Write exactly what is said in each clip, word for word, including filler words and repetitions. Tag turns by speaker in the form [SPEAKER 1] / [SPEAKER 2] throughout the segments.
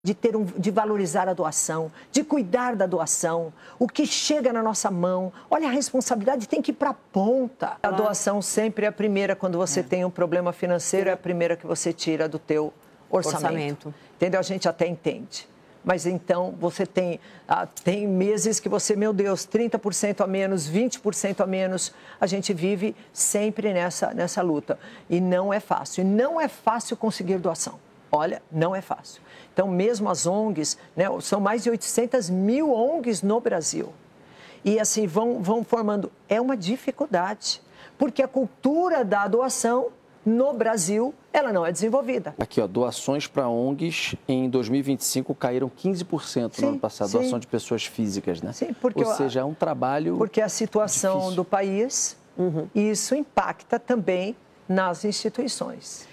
[SPEAKER 1] de, ter um, de valorizar a doação, de cuidar da doação, o que chega na nossa mão. Olha, a responsabilidade tem que ir para a ponta. A doação sempre é a primeira, quando você é. tem um problema financeiro, é a primeira que você tira do teu orçamento. orçamento. Entendeu? A gente até entende. Mas então você tem, ah, tem meses que você, meu Deus, trinta por cento a menos, vinte por cento a menos. A gente vive sempre nessa, nessa luta. E não é fácil. E não é fácil conseguir doação. Olha, não é fácil. Então, mesmo as O N Gs, né, são mais de oitocentas mil O N Gs no Brasil. E assim, vão, vão formando. É uma dificuldade, porque a cultura da doação no Brasil, ela não é desenvolvida.
[SPEAKER 2] Aqui, ó, doações para O N Gs em dois mil e vinte e cinco caíram quinze por cento sim, no ano passado, sim. doação de pessoas físicas, né?
[SPEAKER 1] Sim, porque...
[SPEAKER 2] Ou seja, é um trabalho
[SPEAKER 1] Porque a situação
[SPEAKER 2] difícil.
[SPEAKER 1] do país, uhum. isso impacta também nas instituições.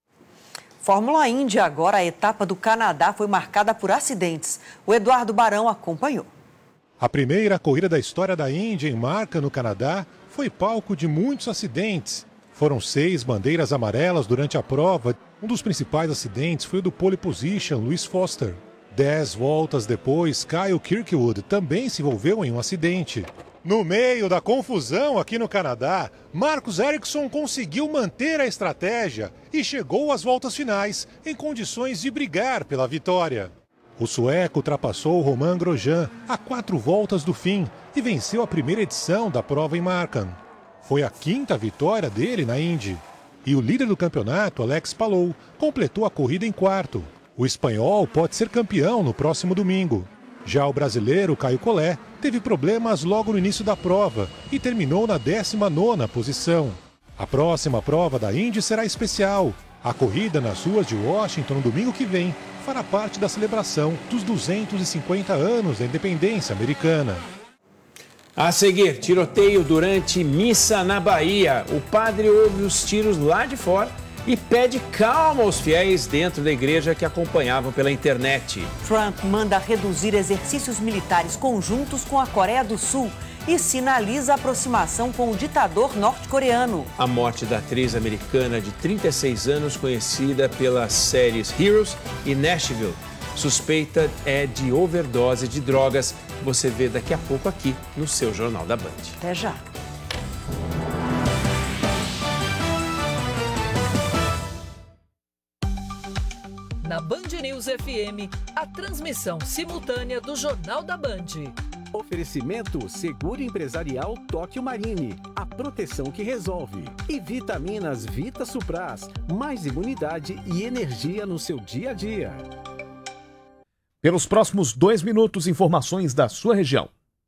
[SPEAKER 3] Fórmula Indy agora, a etapa do Canadá foi marcada por acidentes. O Eduardo Barão acompanhou.
[SPEAKER 4] A primeira corrida da história da Indy em Markham, no Canadá, foi palco de muitos acidentes. Foram seis bandeiras amarelas durante a prova. Um dos principais acidentes foi o do pole position, Louis Foster. Dez voltas depois, Kyle Kirkwood também se envolveu em um acidente. No meio da confusão aqui no Canadá, Marcus Ericsson conseguiu manter a estratégia e chegou às voltas finais em condições de brigar pela vitória. O sueco ultrapassou Romain Grosjean a quatro voltas do fim e venceu a primeira edição da prova em Markham. Foi a quinta vitória dele na Indy. E o líder do campeonato, Alex Palou, completou a corrida em quarto. O espanhol pode ser campeão no próximo domingo. Já o brasileiro, Caio Collet, teve problemas logo no início da prova e terminou na décima nona posição. A próxima prova da Indy será especial. A corrida nas ruas de Washington no domingo que vem fará parte da celebração dos duzentos e cinquenta anos da independência americana.
[SPEAKER 5] A seguir, tiroteio durante missa na Bahia. O padre ouve os tiros lá de fora e pede calma aos fiéis dentro da igreja que acompanhavam pela internet.
[SPEAKER 3] Trump manda reduzir exercícios militares conjuntos com a Coreia do Sul e sinaliza a aproximação com o ditador norte-coreano.
[SPEAKER 5] A morte da atriz americana de trinta e seis anos, conhecida pelas séries Heroes e Nashville. Suspeita é de overdose de drogas. Você vê daqui a pouco aqui no seu Jornal da Band.
[SPEAKER 3] Até já.
[SPEAKER 6] Na Band News F M, a transmissão simultânea do Jornal da Band.
[SPEAKER 7] Oferecimento Seguro Empresarial Tóquio Marine, a proteção que resolve. E vitaminas Vita Supras, mais imunidade e energia no seu dia a dia.
[SPEAKER 8] Pelos próximos dois minutos, informações da sua região.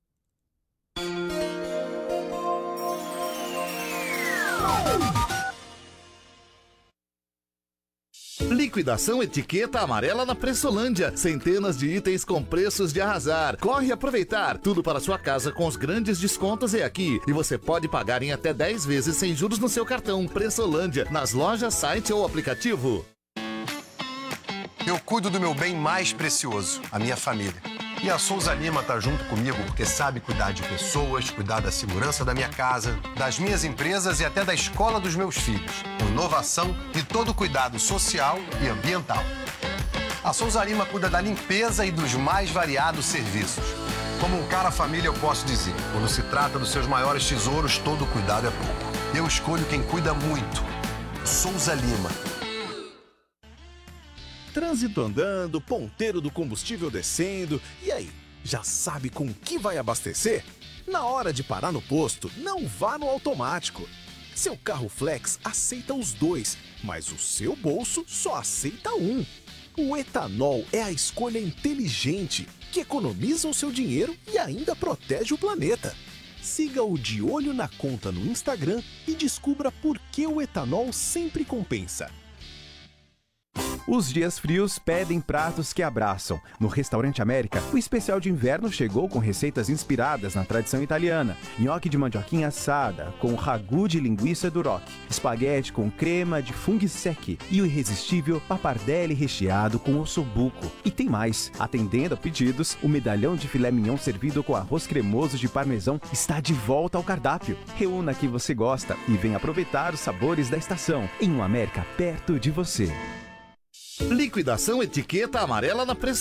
[SPEAKER 9] Liquidação Etiqueta Amarela na Pressolândia. Centenas de itens com preços de arrasar. Corre aproveitar. Tudo para sua casa com os grandes descontos é aqui. E você pode pagar em até dez vezes sem juros no seu cartão. Pressolândia, nas lojas, site ou aplicativo.
[SPEAKER 10] Eu cuido do meu bem mais precioso, a minha família. E a Souza Lima tá junto comigo porque sabe cuidar de pessoas, cuidar da segurança da minha casa, das minhas empresas e até da escola dos meus filhos. Com inovação e todo cuidado social e ambiental. A Souza Lima cuida da limpeza e dos mais variados serviços. Como um cara família, eu posso dizer, quando se trata dos seus maiores tesouros, todo cuidado é pouco. Eu escolho quem cuida muito. Souza Lima.
[SPEAKER 7] Trânsito andando, ponteiro do combustível descendo. E aí, já sabe com que vai abastecer? Na hora de parar no posto, não vá no automático. Seu carro flex aceita os dois, mas o seu bolso só aceita um. O etanol é a escolha inteligente, que economiza o seu dinheiro e ainda protege o planeta. Siga o De Olho na Conta no Instagram e descubra por que o etanol sempre compensa.
[SPEAKER 11] Os dias frios pedem pratos que abraçam. No Restaurante América, o especial de inverno chegou com receitas inspiradas na tradição italiana. Nhoque de mandioquinha assada, com ragu de linguiça Duroc. Espaguete com crema de funghi secchi. E o irresistível pappardelle recheado com ossobuco. E tem mais. Atendendo a pedidos, o medalhão de filé mignon servido com arroz cremoso de parmesão está de volta ao cardápio. Reúna que você gosta e venha aproveitar os sabores da estação. Em um América perto de você.
[SPEAKER 9] Liquidação etiqueta amarela na